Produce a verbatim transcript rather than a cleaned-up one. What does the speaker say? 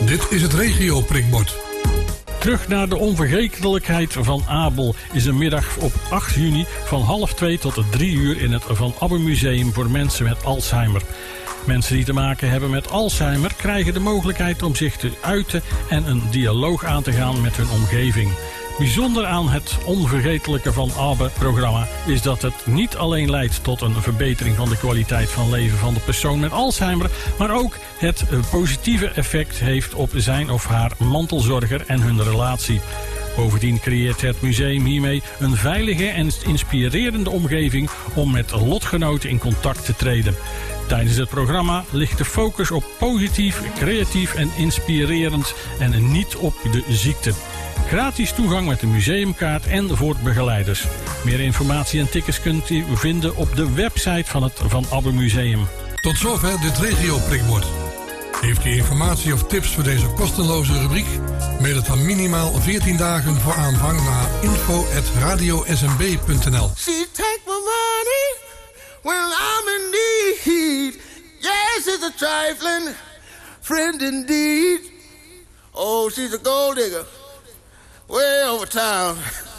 Dit is het regio-prikbord. Terug naar de onvergetelijkheid van Abel is een middag op acht juni van half twee tot drie uur in het Van Abbe Museum voor mensen met Alzheimer. Mensen die te maken hebben met Alzheimer krijgen de mogelijkheid om zich te uiten en een dialoog aan te gaan met hun omgeving. Bijzonder aan het onvergetelijke Van Abbe-programma is dat het niet alleen leidt tot een verbetering van de kwaliteit van leven van de persoon met Alzheimer, maar ook het positieve effect heeft op zijn of haar mantelzorger en hun relatie. Bovendien creëert het museum hiermee een veilige en inspirerende omgeving om met lotgenoten in contact te treden. Tijdens het programma ligt de focus op positief, creatief en inspirerend en niet op de ziekte. Gratis toegang met de museumkaart en voor begeleiders. Meer informatie en tickets kunt u vinden op de website van het Van Abbe Museum. Tot zover dit regio-prikbord. Heeft u informatie of tips voor deze kostenloze rubriek? Mail het dan minimaal veertien dagen voor aanvang naar info at radio s m b punt n l. She take my money when I'm in need. Yes, it's a trifling friend indeed. Oh, she's a gold digger way over town.